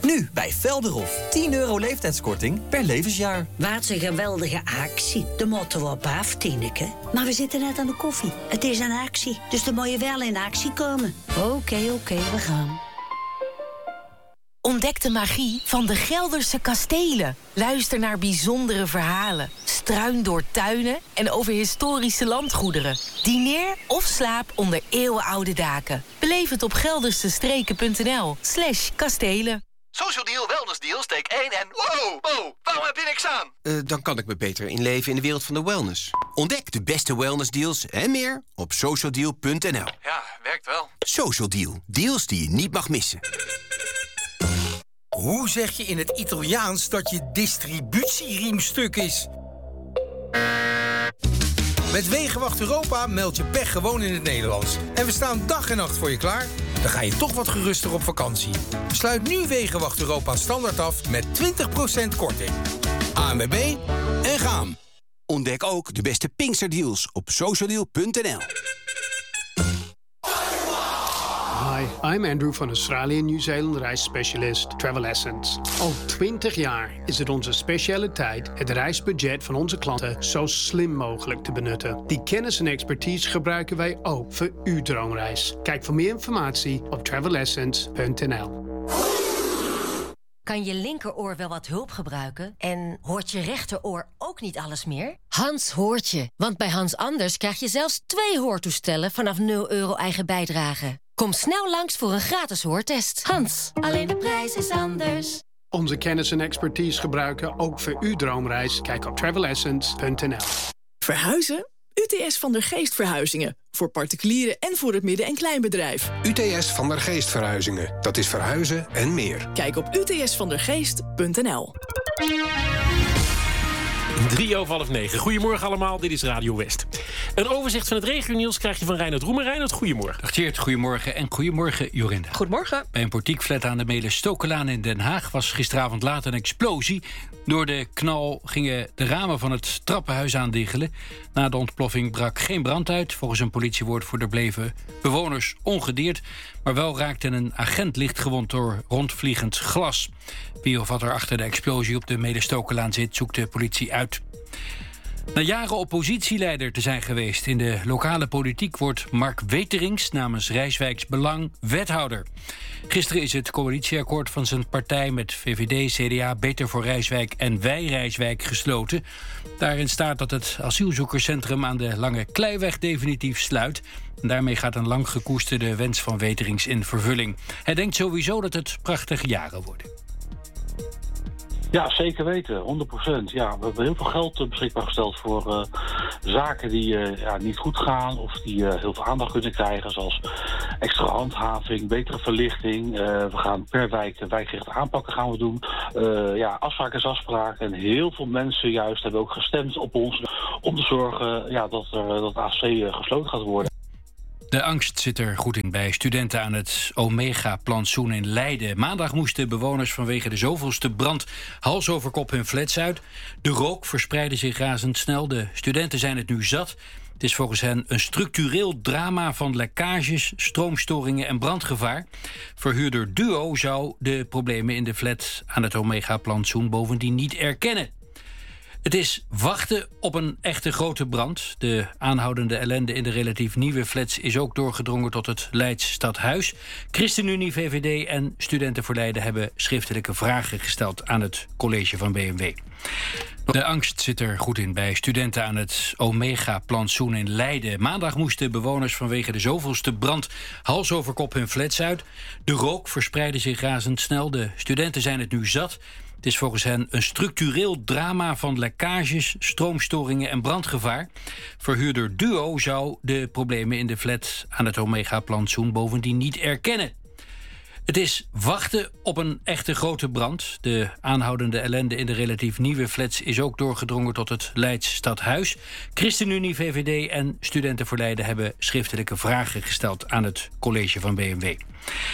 Nu bij Velderhof. €10 leeftijdskorting per levensjaar. Wat een geweldige actie. De motto op af, Tineke. Maar we zitten net aan de koffie. Het is een actie, dus dan moet je wel in actie komen. Oké, we gaan. Ontdek de magie van de Gelderse kastelen. Luister naar bijzondere verhalen. Struin door tuinen en over historische landgoederen. Dineer of slaap onder eeuwenoude daken. Beleef het op geldersestreken.nl/kastelen. Social Deal, Wellness Deal, steek 1 en... Wow, waarom heb je niks aan? Dan kan ik me beter inleven in de wereld van de wellness. Ontdek de beste wellness deals en meer op socialdeal.nl. Ja, werkt wel. Social Deal, deals die je niet mag missen. Hoe zeg je in het Italiaans dat je distributieriem stuk is? Met Wegenwacht Europa meld je pech gewoon in het Nederlands. En we staan dag en nacht voor je klaar. Dan ga je toch wat geruster op vakantie. Sluit nu Wegenwacht Europa standaard af met 20% korting. ANWB en gaan. Ontdek ook de beste Pinksterdeals op socialdeal.nl. Hi, I'm Andrew van Australië Nieuw-Zeeland reisspecialist Travel Essence. Al 20 jaar is het onze specialiteit het reisbudget van onze klanten zo slim mogelijk te benutten. Die kennis en expertise gebruiken wij ook voor uw droomreis. Kijk voor meer informatie op travelessence.nl. Kan je linkeroor wel wat hulp gebruiken? En hoort je rechteroor ook niet alles meer? Hans hoort je, want bij Hans Anders krijg je zelfs 2 hoortoestellen vanaf €0 eigen bijdrage. Kom snel langs voor een gratis hoortest. Hans, alleen de prijs is anders. Onze kennis en expertise gebruiken ook voor uw droomreis. Kijk op travelessence.nl. Verhuizen? UTS van der Geest Verhuizingen. Voor particulieren en voor het midden- en kleinbedrijf. UTS van der Geest Verhuizingen. Dat is verhuizen en meer. Kijk op utsvandergeest.nl. 9:03. Goedemorgen allemaal, dit is Radio West. Een overzicht van het regionieuws krijg je van Reinoud Roemer. Reinoud, goedemorgen. Dag Tjeerd, goedemorgen en goedemorgen Jorinda. Goedemorgen. Bij een portiekflat aan de Meelen-Stokelaan in Den Haag was gisteravond laat een explosie. Door de knal gingen de ramen van het trappenhuis aandiggelen. Na de ontploffing brak geen brand uit. Volgens een politiewoordvoerder bleven bewoners ongedeerd. Maar wel raakte een agent lichtgewond door rondvliegend glas. Wie of wat er achter de explosie op de Meelen-Stokelaan zit, zoekt de politie uit. Na jaren oppositieleider te zijn geweest in de lokale politiek wordt Mark Weterings namens Rijswijks Belang wethouder. Gisteren is het coalitieakkoord van zijn partij met VVD, CDA, Beter voor Rijswijk en Wij Rijswijk gesloten. Daarin staat dat het asielzoekerscentrum aan de Lange Kleiweg definitief sluit. En daarmee gaat een lang gekoesterde wens van Weterings in vervulling. Hij denkt sowieso dat het prachtige jaren worden. Ja, zeker weten, 100%. Ja, we hebben heel veel geld beschikbaar gesteld voor zaken die niet goed gaan of die heel veel aandacht kunnen krijgen, zoals extra handhaving, betere verlichting. We gaan per wijk wijkgerichte aanpakken gaan we doen. Afspraak is afspraak. En heel veel mensen juist hebben ook gestemd op ons om te zorgen dat AC gesloten gaat worden. De angst zit er goed in bij studenten aan het Omega-plantsoen in Leiden. Maandag moesten bewoners vanwege de zoveelste brand hals over kop hun flats uit. De rook verspreidde zich razendsnel. De studenten zijn het nu zat. Het is volgens hen een structureel drama van lekkages, stroomstoringen en brandgevaar. Verhuurder Duo zou de problemen in de flat aan het Omega-plantsoen bovendien niet erkennen. Het is wachten op een echte grote brand. De aanhoudende ellende in de relatief nieuwe flats is ook doorgedrongen tot het Leids Stadhuis. ChristenUnie, VVD en Studenten voor Leiden hebben schriftelijke vragen gesteld aan het college van BMW. De angst zit er goed in bij studenten aan het Omega-plantsoen in Leiden. Maandag moesten bewoners vanwege de zoveelste brand hals over kop hun flats uit. De rook verspreidde zich razendsnel. De studenten zijn het nu zat. Het is volgens hen een structureel drama van lekkages, stroomstoringen en brandgevaar. Verhuurder Duo zou de problemen in de flat aan het Omega-plantsoen bovendien niet erkennen. Het is wachten op een echte grote brand. De aanhoudende ellende in de relatief nieuwe flats is ook doorgedrongen tot het Leids Stadhuis. ChristenUnie, VVD en Studenten voor Leiden hebben schriftelijke vragen gesteld aan het college van BMW.